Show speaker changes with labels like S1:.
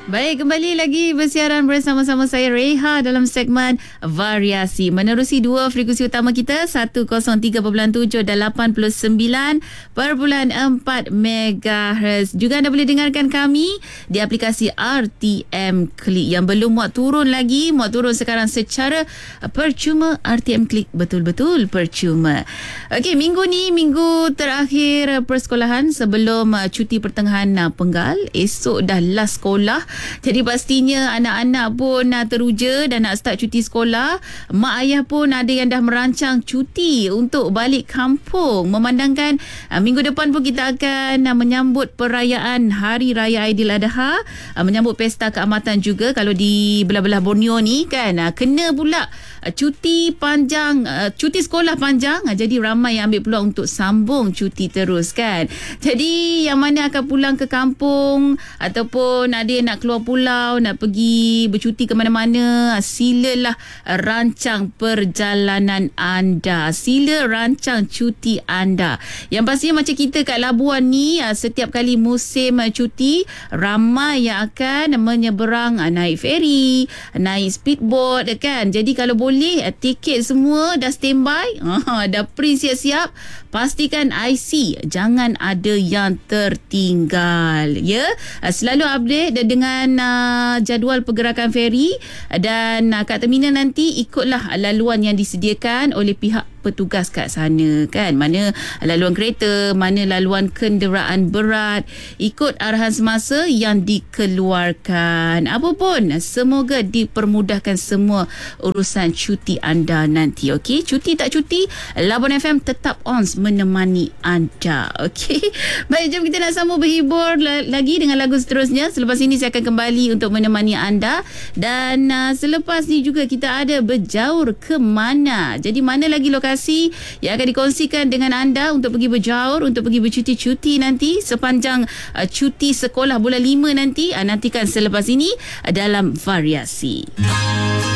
S1: Baik, kembali lagi bersiaran bersama-sama saya Reha dalam segmen Variasi. Menerusi dua frekuensi utama kita 103.7 dan 89.4 MHz. Juga anda boleh dengarkan kami di aplikasi RTM Klik. Yang belum muat turun lagi, muat turun sekarang secara percuma. RTM Klik betul-betul percuma. Okey, minggu ni minggu terakhir persekolahan sebelum cuti pertengahan penggal. Esok dah last sekolah. Jadi pastinya anak-anak pun teruja dan nak start cuti sekolah. Mak ayah pun ada yang dah merancang cuti untuk balik kampung. Memandangkan minggu depan pun kita akan menyambut perayaan Hari Raya Aidiladha, menyambut pesta keamatan juga. Kalau di belah-belah Borneo ni kan kena pula cuti panjang, cuti sekolah panjang. Jadi ramai yang ambil peluang untuk sambung cuti terus kan. Jadi yang mana akan pulang ke kampung ataupun ada yang nak keluar pulau, nak pergi bercuti ke mana-mana, silalah rancang perjalanan anda. Sila rancang cuti anda. Yang pastinya macam kita kat Labuan ni, setiap kali musim cuti, ramai yang akan menyeberang, naik feri, naik speedboat kan. Jadi kalau boleh, tiket semua dah standby, dah print siap-siap. Pastikan IC jangan ada yang tertinggal ya. Selalu update dengan jadual pergerakan feri dan kat terminal nanti ikutlah laluan yang disediakan oleh pihak petugas kat sana kan. Mana laluan kereta, mana laluan kenderaan berat, ikut arahan semasa yang dikeluarkan. Apapun, semoga dipermudahkan semua urusan cuti anda nanti. Okey, cuti tak cuti, Labuan FM tetap on menemani anda. Okey, baik, jom kita nak sambung berhibur lagi dengan lagu seterusnya. Selepas ini saya akan kembali untuk menemani anda dan selepas ni juga kita ada berjaur ke mana. Jadi mana lagi lokasi yang akan dikongsikan dengan anda untuk pergi berjaur, untuk pergi bercuti-cuti nanti sepanjang cuti sekolah bulan 5 nanti. Nantikan selepas ini dalam Variasi.